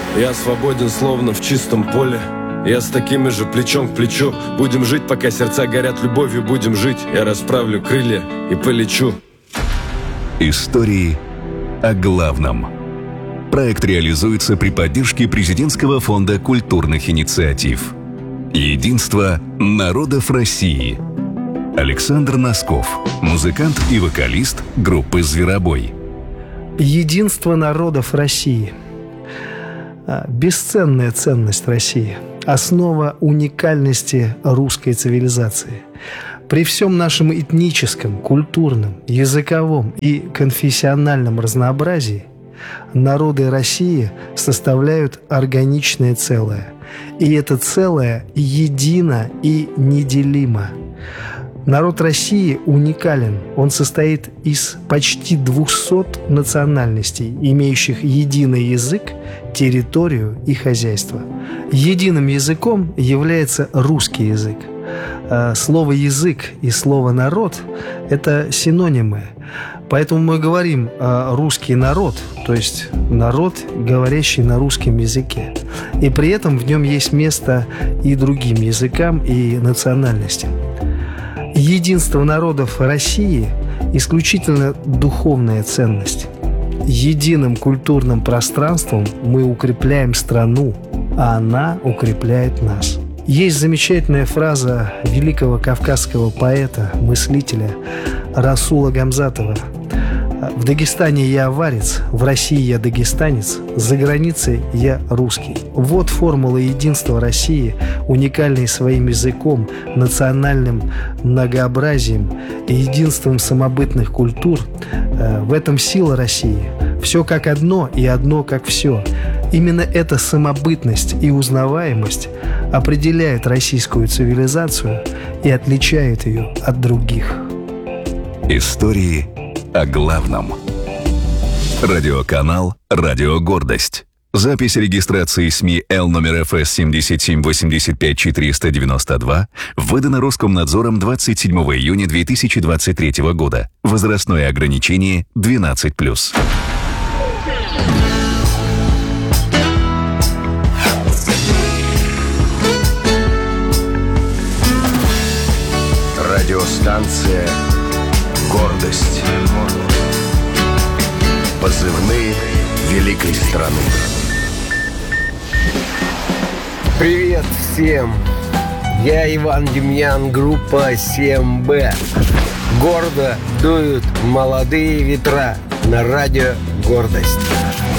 Я свободен, словно в чистом поле. Я с такими же плечом к плечу. Будем жить, пока сердца горят любовью. Будем жить, я расправлю крылья и полечу. Истории о главном. Проект реализуется при поддержке Президентского фонда культурных инициатив. Единство народов России. Александр Носков, музыкант и вокалист группы «Зверобой». Единство народов России. Бесценная ценность России. Основа уникальности русской цивилизации. При всем нашем этническом, культурном, языковом и конфессиональном разнообразии народы России составляют органичное целое. И это целое едино и неделимо. Народ России уникален. Он состоит из почти 200 национальностей, имеющих единый язык, территорию и хозяйство. Единым языком является русский язык. Слово «язык» и слово «народ» – это синонимы. Поэтому мы говорим «русский народ», то есть народ, говорящий на русском языке. И при этом в нем есть место и другим языкам, и национальностям. Единство народов России – исключительно духовная ценность. Единым культурным пространством мы укрепляем страну, а она укрепляет нас. Есть замечательная фраза великого кавказского поэта, мыслителя Расула Гамзатова: «В Дагестане я аварец, в России я дагестанец, за границей я русский». Вот формула единства России, уникальной своим языком, национальным многообразием и единством самобытных культур. В этом сила России. Все как одно и одно как все. Именно эта самобытность и узнаваемость определяет российскую цивилизацию и отличает ее от других. Истории о главном. Радиоканал «Радио Гордость». Запись регистрации СМИ Л номер ФС 7785492 выдана Роскомнадзором 27 июня 2023 года. Возрастное ограничение 12+. Радиостанция «Гордость». Позывные великой страны. Привет всем! Я Иван Демьян, группа 7Б. Гордо дуют молодые ветра на радио «Гордость».